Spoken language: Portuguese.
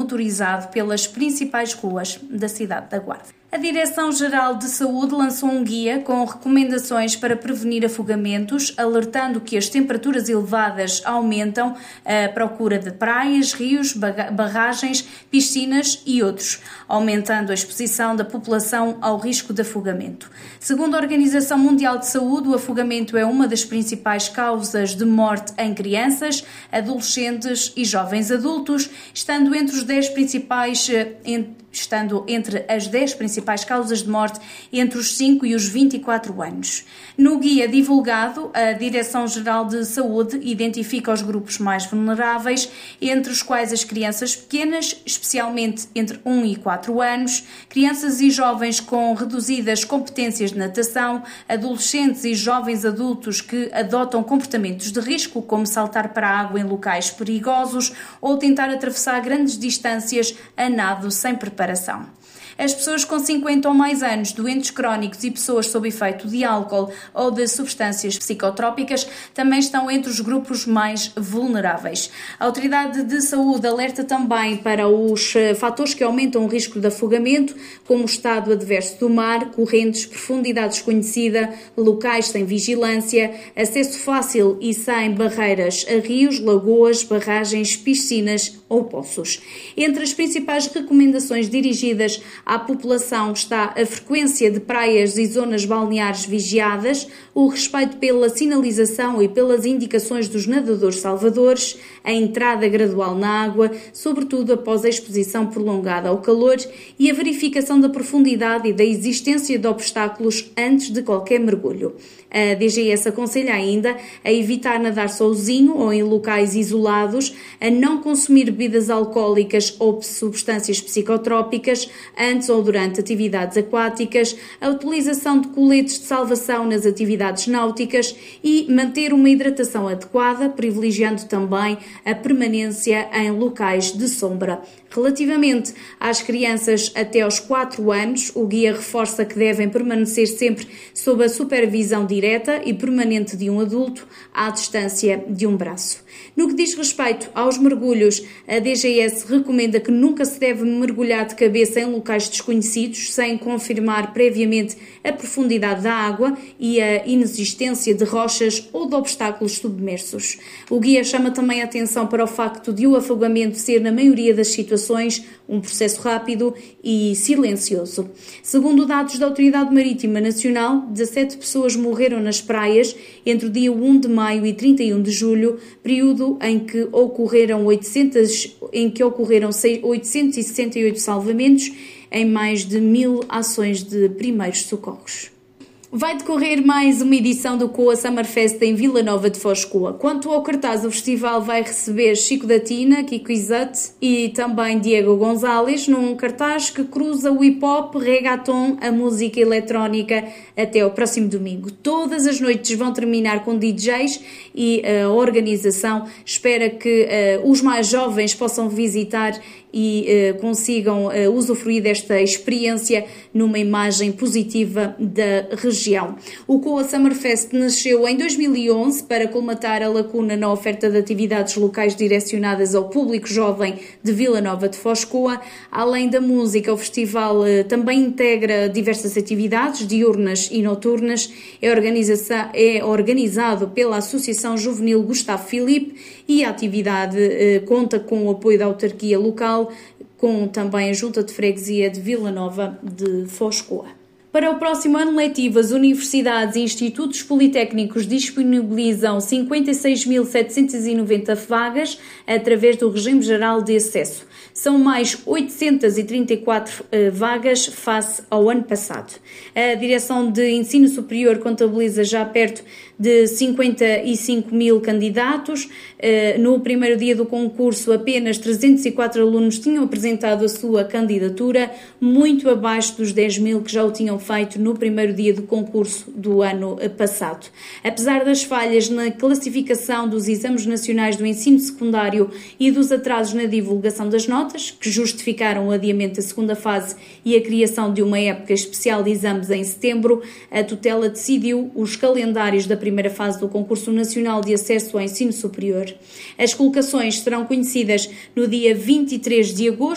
monitorizado pelas principais ruas da cidade da Guarda. A Direção-Geral de Saúde lançou um guia com recomendações para prevenir afogamentos, alertando que as temperaturas elevadas aumentam a procura de praias, rios, barragens, piscinas e outros, aumentando a exposição da população ao risco de afogamento. Segundo a Organização Mundial de Saúde, o afogamento é uma das principais causas de morte em crianças, adolescentes e jovens adultos, estando entre as 10 principais causas de morte entre os 5 e os 24 anos. No guia divulgado, a Direção-Geral de Saúde identifica os grupos mais vulneráveis, entre os quais as crianças pequenas, especialmente entre 1 e 4 anos, crianças e jovens com reduzidas competências de natação, adolescentes e jovens adultos que adotam comportamentos de risco, como saltar para a água em locais perigosos ou tentar atravessar grandes distâncias a nado sem preparação. As pessoas com 50 ou mais anos, doentes crónicos e pessoas sob efeito de álcool ou de substâncias psicotrópicas também estão entre os grupos mais vulneráveis. A Autoridade de Saúde alerta também para os fatores que aumentam o risco de afogamento, como o estado adverso do mar, correntes, profundidade desconhecida, locais sem vigilância, acesso fácil e sem barreiras a rios, lagoas, barragens, piscinas ou poços. Entre as principais recomendações dirigidas à população está a frequência de praias e zonas balneares vigiadas, o respeito pela sinalização e pelas indicações dos nadadores salvadores, a entrada gradual na água, sobretudo após a exposição prolongada ao calor, e a verificação da profundidade e da existência de obstáculos antes de qualquer mergulho. A DGS aconselha ainda a evitar nadar sozinho ou em locais isolados, a não consumir bebidas alcoólicas ou substâncias psicotrópicas antes ou durante atividades aquáticas, a utilização de coletes de salvação nas atividades náuticas e manter uma hidratação adequada, privilegiando também a permanência em locais de sombra. Relativamente às crianças até aos 4 anos, o guia reforça que devem permanecer sempre sob a supervisão direta e permanente de um adulto, à distância de um braço. No que diz respeito aos mergulhos, a DGS recomenda que nunca se deve mergulhar de cabeça em locais desconhecidos, sem confirmar previamente a profundidade da água e a inexistência de rochas ou de obstáculos submersos. O guia chama também a atenção para o facto de o afogamento ser, na maioria das situações, um processo rápido e silencioso. Segundo dados da Autoridade Marítima Nacional, 17 pessoas morreram nas praias entre o dia 1 de maio e 31 de julho, período em que ocorreram 868 salvamentos em mais de 1000 ações de primeiros socorros. Vai decorrer mais uma edição do COA Summerfest em Vila Nova de Foz Coa. Quanto ao cartaz, o festival vai receber Chico da Tina, Kiko Izate e também Diego Gonzalez, num cartaz que cruza o hip-hop, reggaeton, a música eletrónica até ao próximo domingo. Todas as noites vão terminar com DJs e a organização espera que os mais jovens possam visitar e consigam usufruir desta experiência numa imagem positiva da região. O COA Summerfest nasceu em 2011 para colmatar a lacuna na oferta de atividades locais direcionadas ao público jovem de Vila Nova de Foz Coa. Além da música, o festival também integra diversas atividades diurnas e noturnas. É organizado pela Associação Juvenil Gustavo Filipe e a atividade conta com o apoio da autarquia local, com também a Junta de Freguesia de Vila Nova de Foz Coa. Para o próximo ano letivo, as universidades e institutos politécnicos disponibilizam 56.790 vagas através do regime geral de acesso. São mais 834 vagas face ao ano passado. A Direção de Ensino Superior contabiliza já perto de 55 mil candidatos. No primeiro dia do concurso, apenas 304 alunos tinham apresentado a sua candidatura, muito abaixo dos 10 mil que já o tinham feito no primeiro dia do concurso do ano passado. Apesar das falhas na classificação dos exames nacionais do ensino secundário e dos atrasos na divulgação das notas, que justificaram o adiamento da segunda fase e a criação de uma época especial de exames em setembro, a tutela decidiu os calendários da primeira fase do concurso nacional de acesso ao ensino superior. As colocações serão conhecidas no dia 23 de agosto,